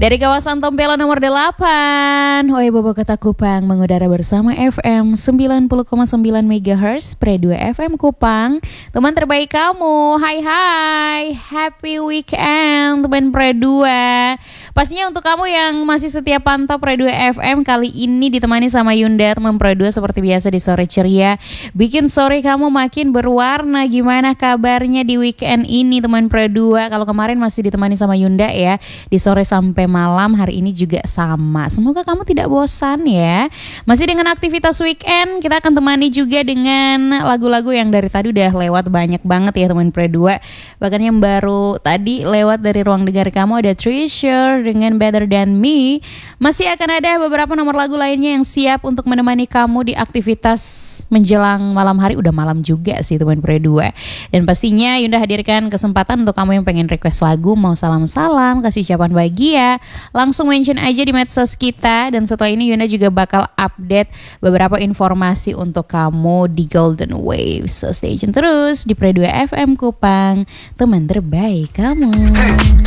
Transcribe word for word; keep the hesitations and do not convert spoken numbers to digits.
Dari kawasan Tompelo nomor delapan, Oi Bobo Kota Kupang mengudara bersama F M sembilan puluh koma sembilan megahertz Pre dua F M Kupang. Teman terbaik kamu, hai hai, happy weekend teman Pre dua. Pastinya untuk kamu yang masih setia pantau Pre dua F M, kali ini ditemani sama Yunda teman Pre dua seperti biasa di sore ceria. Bikin sore kamu makin berwarna. Gimana kabarnya di weekend ini teman Pre dua? Kalau kemarin masih ditemani sama Yunda ya, di sore sampai malam, hari ini juga sama. Semoga kamu tidak bosan ya. Masih dengan aktivitas weekend, kita akan temani juga dengan lagu-lagu yang dari tadi udah lewat banyak banget ya teman Pre dua. Bahkan yang baru tadi lewat dari ruang dengar kamu ada Treasure dengan Better Than Me. Masih akan ada beberapa nomor lagu lainnya yang siap untuk menemani kamu di aktivitas menjelang malam hari. Udah malam juga sih teman Pre dua. Dan pastinya Yunda hadirkan kesempatan untuk kamu yang pengen request lagu, mau salam-salam, kasih ucapan bahagia, langsung mention aja di medsos kita. Dan setelah ini Yunda juga bakal update beberapa informasi untuk kamu di Golden Waves. So stay tune terus di Pre dua F M Kupang, teman terbaik kamu.